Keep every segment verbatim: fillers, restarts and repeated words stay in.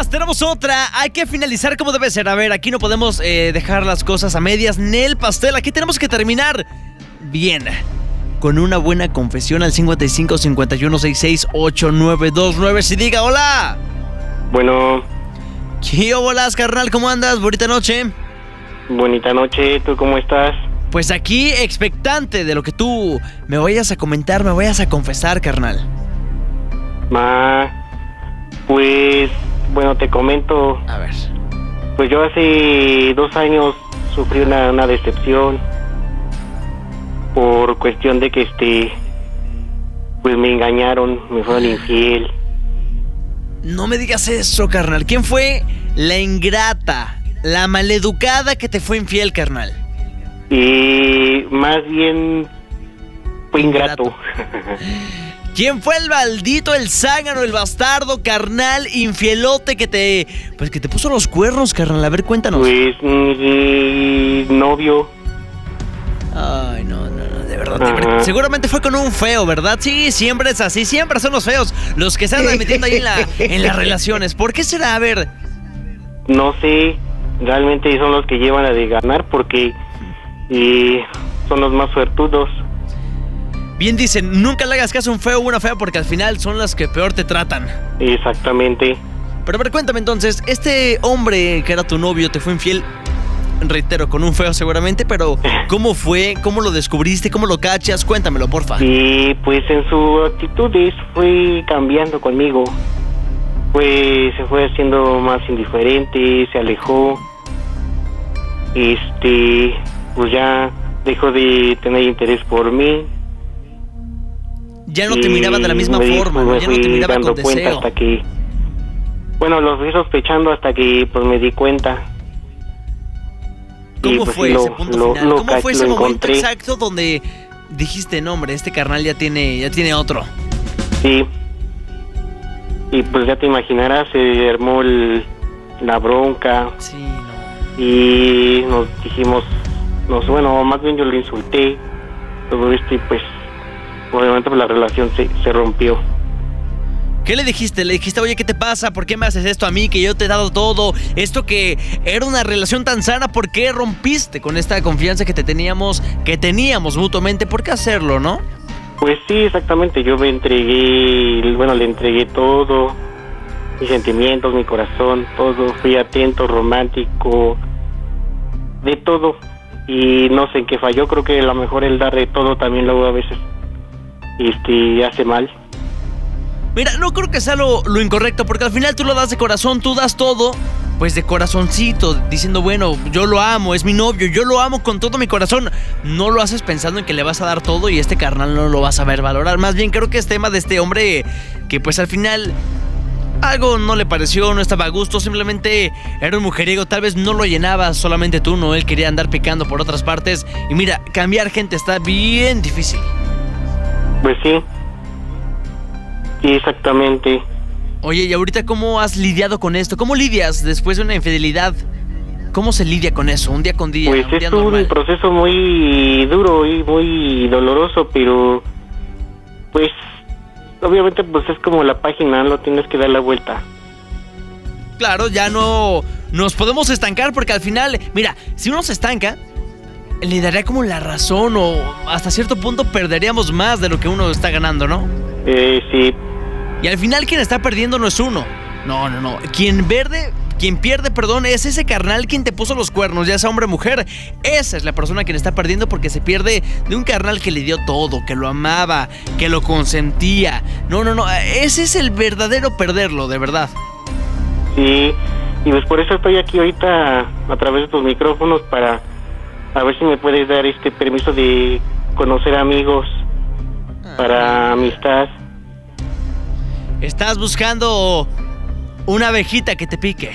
más, tenemos otra. Hay que finalizar como debe ser. A ver, aquí no podemos eh, dejar las cosas a medias. Nel Pastel, aquí tenemos que terminar bien, con una buena confesión al cincuenta y cinco, cincuenta y uno, sesenta y seis, ochenta y nueve veintinueve. Si diga hola. Bueno. ¿Qué bolas, carnal? ¿Cómo andas? Bonita noche. Bonita noche, ¿tú cómo estás? Pues aquí expectante de lo que tú me vayas a comentar, me vayas a confesar, carnal. Ma, pues, bueno, te comento. A ver. Pues yo hace dos años sufrí una, una decepción por cuestión de que este, pues me engañaron, me fueron infiel. No me digas eso, carnal. ¿Quién fue la ingrata, la maleducada que te fue infiel, carnal? Y más bien fue ingrato. ingrato. ¿Quién fue el maldito, el zángano, el bastardo, carnal, infielote que te, pues que te puso los cuernos, carnal? A ver, cuéntanos. Pues mi novio. Ay, no, no, no, de verdad, de verdad. Seguramente fue con un feo, ¿verdad? Sí, siempre es así, siempre son los feos los que se andan metiendo ahí en, la, en las relaciones. ¿Por qué será? A ver. No sé, realmente son los que llevan a de ganar porque y son los más suertudos. Bien dicen, nunca le hagas caso a un feo o una fea porque al final son las que peor te tratan. Exactamente. Pero a ver, cuéntame entonces, este hombre que era tu novio te fue infiel, reitero, con un feo seguramente, pero ¿cómo fue? ¿Cómo lo descubriste? ¿Cómo lo cachas? Cuéntamelo, porfa. Y pues en su actitudes fue cambiando conmigo. Pues se fue haciendo más indiferente, se alejó. Este, pues ya dejó de tener interés por mí. Ya no te miraba de la misma forma, ¿no? Ya no te miraba con deseo. Hasta que, bueno, lo fui sospechando hasta que pues me di cuenta. ¿Cómo pues, fue lo, ese punto lo, final? Lo, ¿Cómo fue ese momento encontré. exacto donde dijiste, no, hombre, este carnal ya tiene, ya tiene otro? Sí. Y pues ya te imaginarás, se armó el, la bronca. Sí, no. Y nos dijimos, nos, bueno, más bien yo lo insulté, todo esto, y pues obviamente pues, la relación se, se rompió. ¿Qué le dijiste? Le dijiste, oye, ¿qué te pasa? ¿Por qué me haces esto a mí? Que yo te he dado todo. Esto que era una relación tan sana, ¿por qué rompiste con esta confianza que te teníamos, que teníamos mutuamente? ¿Por qué hacerlo, no? Pues sí, exactamente. Yo me entregué, bueno, le entregué todo, mis sentimientos, mi corazón, todo. Fui atento, romántico, de todo. Y no sé en qué falló. Creo que a lo mejor el dar de todo también luego a veces este, hace mal. Mira, no creo que sea lo, lo incorrecto, porque al final tú lo das de corazón, tú das todo, pues de corazoncito, diciendo, bueno, yo lo amo, es mi novio, yo lo amo con todo mi corazón. No lo haces pensando en que le vas a dar todo y este carnal no lo vas a ver valorar. Más bien creo que es tema de este hombre que pues al final algo no le pareció, no estaba a gusto, simplemente era un mujeriego, tal vez no lo llenaba solamente tú, no, él quería andar picando por otras partes. Y mira, cambiar gente está bien difícil. Pues sí. Sí, exactamente. Oye, ¿y ahorita cómo has lidiado con esto? ¿Cómo lidias después de una infidelidad? ¿Cómo se lidia con eso, un día con día? Pues un día es un normal? proceso muy duro y muy doloroso, pero pues obviamente pues es como la página, no tienes que dar la vuelta. Claro, ya no nos podemos estancar porque al final, mira, si uno se estanca, le daría como la razón o hasta cierto punto perderíamos más de lo que uno está ganando, ¿no? Eh, sí. Y al final quien está perdiendo no es uno. No, no, no. Quien verde, quien pierde, perdón, es ese carnal quien te puso los cuernos, ya sea hombre o mujer. Esa es la persona quien está perdiendo porque se pierde de un carnal que le dio todo, que lo amaba, que lo consentía. No, no, no. Ese es el verdadero perderlo, de verdad. Sí. Y pues por eso estoy aquí ahorita a través de tus micrófonos para a ver si me puedes dar este permiso de conocer amigos para amistad. Estás buscando una abejita que te pique.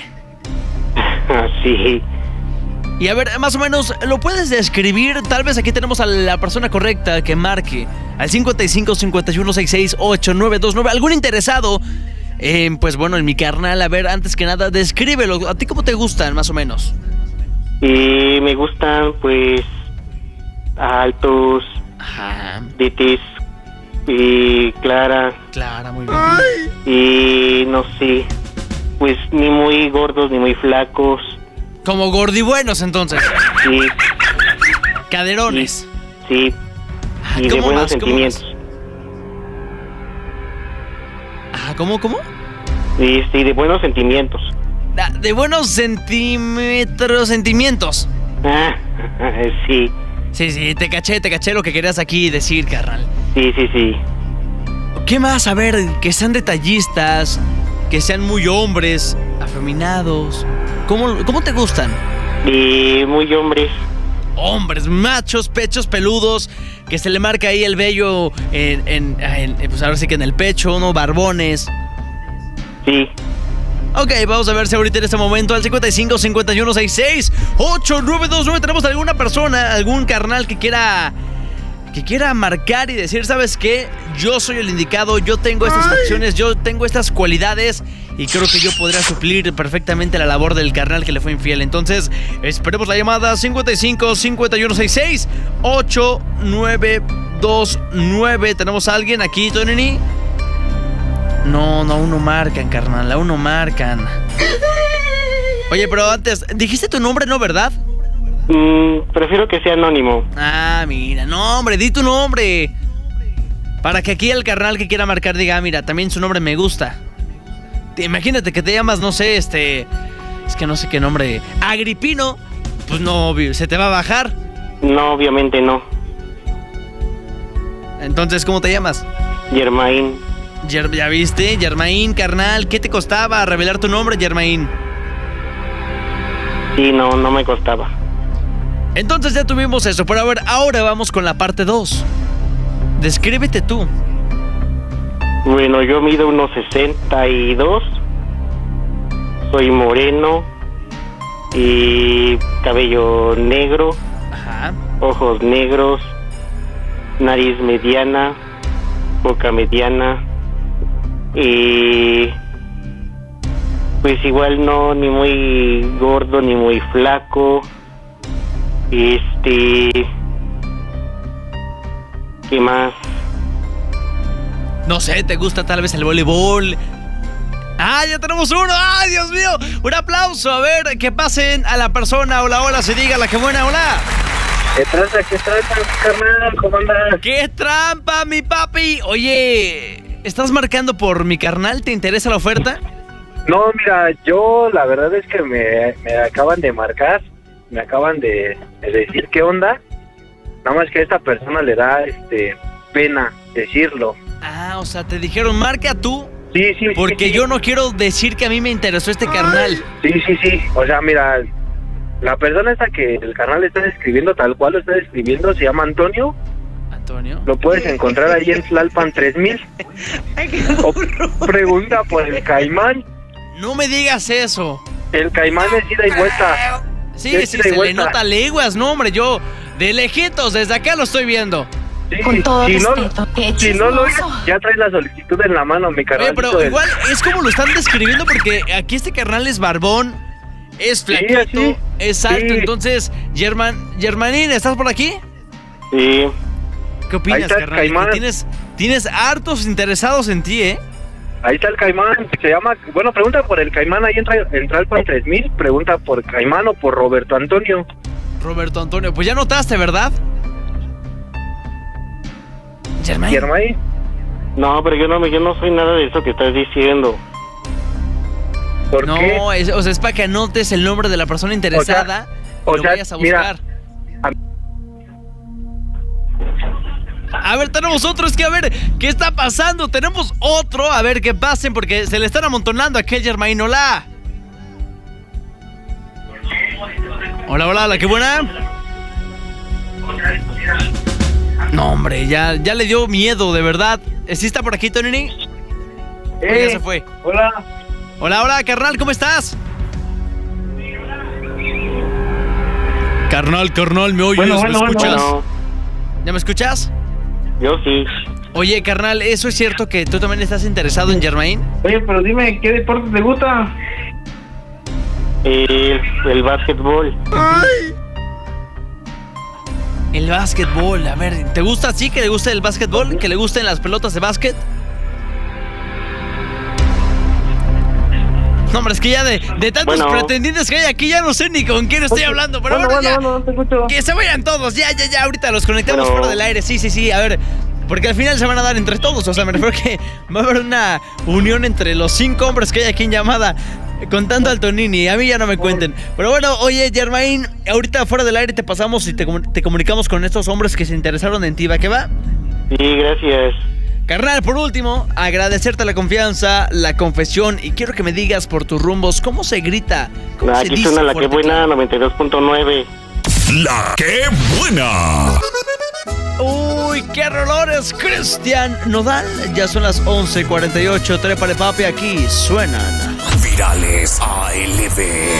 Sí. Y a ver, más o menos, ¿lo puedes describir? Tal vez aquí tenemos a la persona correcta que marque al cincuenta y cinco, cincuenta y uno, sesenta y seis, ochenta y nueve veintinueve. ¿Algún interesado? Eh, pues bueno, en mi carnal, a ver, antes que nada, descríbelo. ¿A ti cómo te gustan, más o menos? Y me gustan, pues, altos, Ajá. de tez y clara. Clara, muy bien. Y no sé, pues ni muy gordos ni muy flacos. Como gordibuenos, entonces. Sí. Caderones. Sí. Ah, Y de ¿cómo buenos más? ¿Cómo sentimientos. más? Ah, ¿cómo, cómo? Sí, sí, de buenos sentimientos. Ah, de buenos centímetros, sentimientos. Ah, sí. Sí, sí, te caché, te caché lo que querías aquí decir, carnal. Sí, sí, sí. ¿Qué más? A ver, que sean detallistas, que sean muy hombres, afeminados. ¿Cómo, cómo te gustan? Y muy hombres. Hombres, machos, pechos peludos, que se le marca ahí el vello en, en, en- pues ahora sí que en el pecho, ¿no? Barbones. Sí. Ok, vamos a ver si ahorita en este momento al cincuenta y cinco, cincuenta y uno, sesenta y seis, ocho nueve dos nueve tenemos alguna persona, algún carnal que quiera que quiera marcar y decir, ¿sabes qué? Yo soy el indicado, yo tengo estas facciones, yo tengo estas cualidades y creo que yo podría suplir perfectamente la labor del carnal que le fue infiel. Entonces, esperemos la llamada cincuenta y cinco, cincuenta y uno, sesenta y seis, ocho nueve dos nueve. ¿Tenemos a alguien aquí, Tonini? No, no, aún no marcan, carnal, aún no marcan. Oye, pero antes, dijiste tu nombre, ¿no, verdad? Mm, prefiero que sea anónimo. Ah, mira, no, hombre, di tu nombre. Para que aquí el carnal que quiera marcar diga, ah, mira, también su nombre me gusta. Te- Imagínate que te llamas, no sé, este... Es que no sé qué nombre... Agripino. Pues no, obvio, se te va a bajar. No, obviamente no. Entonces, ¿cómo te llamas? Germain. Yer- ¿Ya viste? Germain, carnal, ¿qué te costaba revelar tu nombre, Germain? Sí, no, no me costaba. Entonces ya tuvimos eso, pero a ver, ahora vamos con la parte dos. Descríbete tú. Bueno, yo mido unos sesenta y dos. Soy moreno. Y cabello negro. Ajá. Ojos negros. Nariz mediana. Boca mediana. Y... pues igual no, ni muy gordo, ni muy flaco. Este... ¿qué más? No sé, ¿te gusta tal vez el voleibol? ¡Ah, ya tenemos uno! ¡Ay, Dios mío! Un aplauso, a ver, que pasen a la persona. Hola, hola, se diga la que buena, hola. ¿Qué tranza, qué tranza, carnal? ¿Cómo andas? ¡Qué trampa, mi papi! Oye, ¿estás marcando por mi carnal? ¿Te interesa la oferta? No, mira, yo la verdad es que me, me acaban de marcar, me acaban de, de decir qué onda, nada más que a esta persona le da este pena decirlo. Ah, o sea, te dijeron, marca tú, Sí, sí, porque sí, sí. yo no quiero decir que a mí me interesó este carnal. Sí, sí, sí, o sea, mira, la persona esta que el canal está describiendo, tal cual lo está describiendo, se llama Antonio, Antonio. lo puedes encontrar ahí en Tlalpan tres mil, o pregunta por el Caimán, No me digas eso. el Caimán es ida y vuelta. Sí, Es sí, ida y se le vuelta. nota leguas, no, hombre, yo de lejitos, desde acá lo estoy viendo. Sí, Con todo si no, respeto, qué si no lo chismoso. ya traes la solicitud en la mano, mi carnal. Oye, pero igual es como lo están describiendo porque aquí este carnal es barbón, es flaquito, así. es alto. Sí. Entonces, German, Germanín, ¿estás por aquí? Sí. ¿Qué Ahí opinas, está el carnal? Caimán. Que Tienes, tienes hartos interesados en ti, ¿eh? Ahí está el Caimán, se llama, bueno, pregunta por el Caimán, ahí entra, entra el pan tres mil, pregunta por Caimán o por Roberto Antonio. Roberto Antonio, pues ya notaste, ¿verdad? Germain. Germain, No, pero yo no, yo no soy nada de eso que estás diciendo. ¿por No, qué? es, o sea, es para que anotes el nombre de la persona interesada o y lo sea, vayas a mira, buscar. A ver, tenemos otro, es que a ver, ¿qué está pasando? Tenemos otro, a ver qué pasen, porque se le están amontonando a aquel Germain, hola. Hola, hola, la que buena. No, hombre, ya, ya le dio miedo, de verdad. ¿Sí está por aquí, Tony? Eh, Ya se fue. Hola. Hola, hola, carnal, ¿cómo estás? Carnal, carnal, ¿me oyes? Bueno, ¿Me bueno, bueno, escuchas? No, ¿Ya me escuchas? yo sí. Oye, carnal, ¿eso es cierto que tú también estás interesado en Germain? Oye, pero dime, ¿qué deporte te gusta? El, el básquetbol. El básquetbol, a ver, ¿te gusta así que le guste el básquetbol? ¿Que le gusten las pelotas de básquet? No, hombre, es que ya de, de tantos Bueno. pretendientes que hay aquí, ya no sé ni con quién estoy hablando. Pero bueno, ahora bueno, ya, bueno, te escucho. que se vayan todos. Ya, ya, ya, ahorita los conectamos Bueno. fuera del aire. Sí, sí, sí, a ver. Porque al final se van a dar entre todos. O sea, me refiero que va a haber una unión entre los cinco hombres que hay aquí en llamada. Contando al Tonini, a mí ya no me cuenten. Pero bueno, oye, Germain, ahorita fuera del aire te pasamos y te, comu- te comunicamos con estos hombres que se interesaron en ti, ¿va que va? Sí, gracias. Carnal, por último, agradecerte la confianza, la confesión y quiero que me digas por tus rumbos cómo se grita, cómo se Aquí dice suena la que fuerte, buena, claro. noventa y dos punto nueve. La que buena. Uy, qué rolores, Cristian Nodal. Ya son las once cuarenta y ocho, trépale papi, aquí suenan Virales A L B.